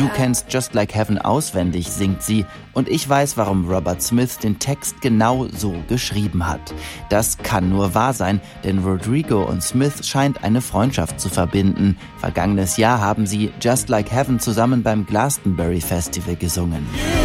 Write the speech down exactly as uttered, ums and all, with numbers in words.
Du kennst Just Like Heaven auswendig, singt sie. Und ich weiß, warum Robert Smith den Text genau so geschrieben hat. Das kann nur wahr sein, denn Rodrigo und Smith scheint eine Freundschaft zu verbinden. Vergangenes Jahr haben sie Just Like Heaven zusammen beim Glastonbury Festival gesungen.